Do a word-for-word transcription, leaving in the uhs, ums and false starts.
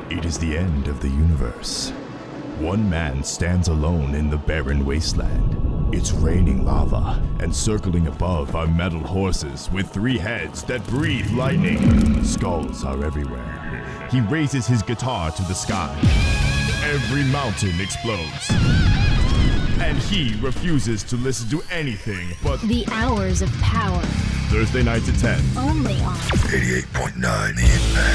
It is the end of the universe. One man stands alone in the barren wasteland. It's raining lava, and circling above are metal horses with three heads that breathe lightning. Skulls are everywhere. He raises his guitar to the sky. Every mountain explodes. And he refuses to listen to anything but The Hours of Power. Thursday nights at ten. Only on eighty-eight point nine The Impact.